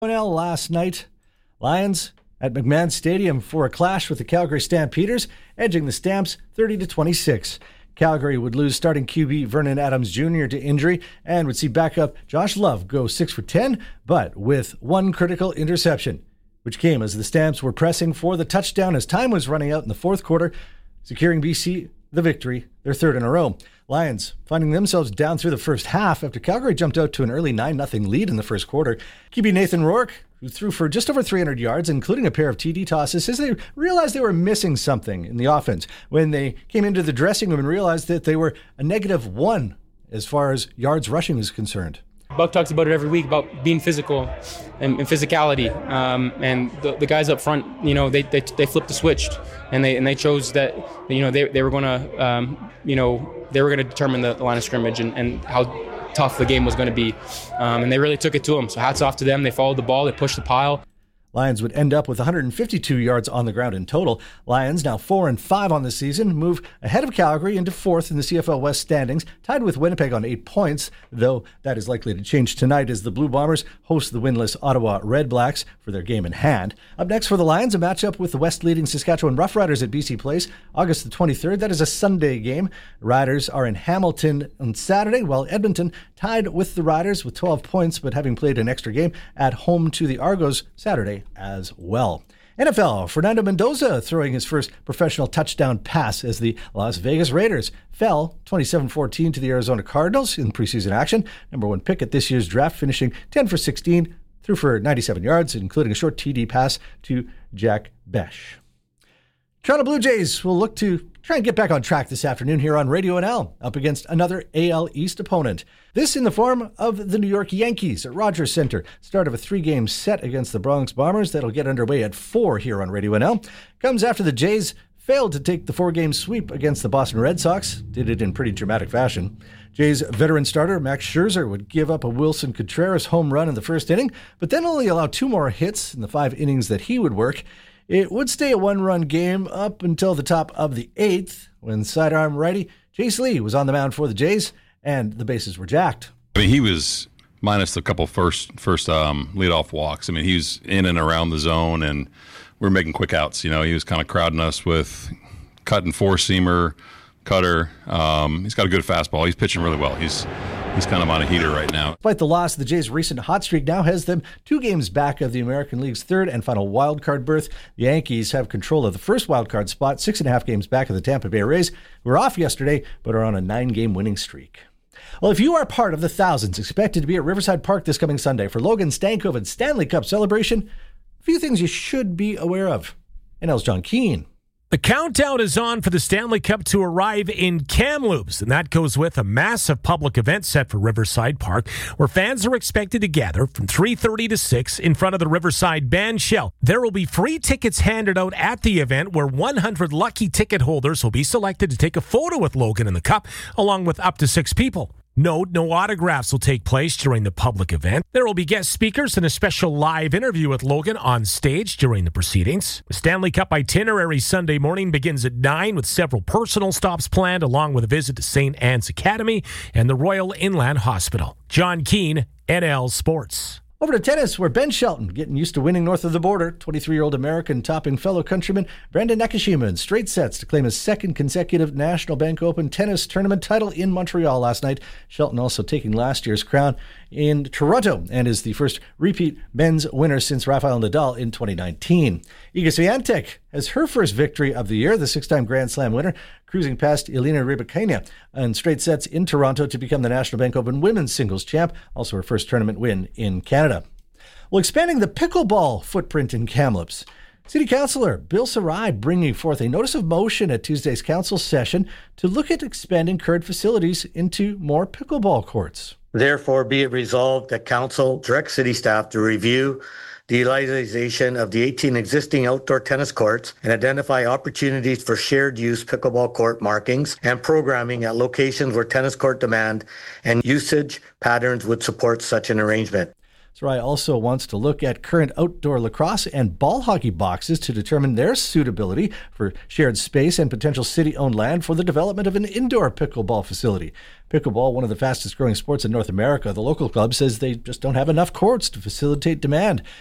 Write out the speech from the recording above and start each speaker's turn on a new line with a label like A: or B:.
A: 1-0 last night. Lions at McMahon Stadium for a clash with the Calgary Stampeders, edging the Stamps 30-26. Calgary would lose starting QB Vernon Adams Jr. to injury and would see backup Josh Love go 6 for 10, but with one critical interception, which came as the Stamps were pressing for the touchdown as time was running out in the fourth quarter, securing BC the victory, their third in a row. Lions finding themselves down through the first half after Calgary jumped out to an early 9-0 lead in the first quarter. QB Nathan Rourke, who threw for just over 300 yards, including a pair of TD tosses, says they realized they were missing something in the offense when they came into the dressing room and realized that they were a -1 as far as yards rushing is concerned.
B: Buck talks about it every week about being physical and physicality, and the guys up front, they flipped the switch, and they chose that they were going to they were going to determine the line of scrimmage and how tough the game was going to be, and they really took it to them. So hats off to them. They followed the ball, they pushed the pile.
A: Lions would end up with 152 yards on the ground in total. Lions, now 4-5 on the season, move ahead of Calgary into fourth in the CFL West standings, tied with Winnipeg on 8 points, though that is likely to change tonight as the Blue Bombers host the winless Ottawa Red Blacks for their game in hand. Up next for the Lions, a matchup with the West-leading Saskatchewan Roughriders at BC Place, August the 23rd. That is a Sunday game. Riders are in Hamilton on Saturday, while Edmonton tied with the Riders with 12 points, but having played an extra game at home to the Argos Saturday as well. NFL, Fernando Mendoza throwing his first professional touchdown pass as the Las Vegas Raiders fell 27-14 to the Arizona Cardinals in preseason action. Number 1 pick at this year's draft, finishing 10 for 16, threw for 97 yards, including a short TD pass to Jack Besh. Toronto Blue Jays will look to try and get back on track this afternoon here on Radio NL, up against another AL East opponent. This in the form of the New York Yankees at Rogers Center. Start of a 3-game set against the Bronx Bombers that'll get underway at 4 here on Radio NL. Comes after the Jays failed to take the 4-game sweep against the Boston Red Sox. Did it in pretty dramatic fashion. Jays veteran starter Max Scherzer would give up a Wilson Contreras home run in the first inning, but then only allow 2 more hits in the 5 innings that he would work. It would stay a 1-run game up until the top of the 8th when sidearm righty Chase Lee was on the mound for the Jays, and the bases were jacked.
C: I mean, he was minus a couple first leadoff walks. I mean, he was in and around the zone, and we were making quick outs. He was kind of crowding us with cutting four-seamer, cutter. He's got a good fastball. He's pitching really well. He's kind of on a heater right now.
A: Despite the loss, the Jays' recent hot streak now has them 2 games back of the American League's third and final wildcard berth. The Yankees have control of the first wildcard spot, 6.5 games back of the Tampa Bay Rays, who were off yesterday but are on a 9-game winning streak. Well, if you are part of the thousands expected to be at Riverside Park this coming Sunday for Logan Stankoven's Stanley Cup celebration, a few things you should be aware of. NL's John Keane.
D: The countdown is on for the Stanley Cup to arrive in Kamloops, and that goes with a massive public event set for Riverside Park, where fans are expected to gather from 3:30 to 6 in front of the Riverside Band Shell. There will be free tickets handed out at the event, where 100 lucky ticket holders will be selected to take a photo with Logan in the cup, along with up to 6 people. Note, no autographs will take place during the public event. There will be guest speakers and a special live interview with Logan on stage during the proceedings. The Stanley Cup itinerary Sunday morning begins at 9 with several personal stops planned, along with a visit to St. Anne's Academy and the Royal Inland Hospital. John Keane, NL Sports.
A: Over to tennis, where Ben Shelton, getting used to winning north of the border, 23-year-old American topping fellow countryman Brandon Nakashima in straight sets to claim his second consecutive National Bank Open tennis tournament title in Montreal last night. Shelton also taking last year's crown in Toronto and is the first repeat men's winner since Rafael Nadal in 2019. Iga Swiatek has her first victory of the year, the 6-time Grand Slam winner, cruising past Elena Rybakina in straight sets in Toronto to become the National Bank Open women's singles champ, also her first tournament win in Canada. Well, expanding the pickleball footprint in Kamloops, City Councillor Bill Sarai bringing forth a notice of motion at Tuesday's council session to look at expanding current facilities into more pickleball courts.
E: Therefore, be it resolved that council direct city staff to review the utilization of the 18 existing outdoor tennis courts and identify opportunities for shared use pickleball court markings and programming at locations where tennis court demand and usage patterns would support such an arrangement.
A: Sarai also wants to look at current outdoor lacrosse and ball hockey boxes to determine their suitability for shared space and potential city-owned land for the development of an indoor pickleball facility. Pickleball, one of the fastest growing sports in North America, the local club says they just don't have enough courts to facilitate demand.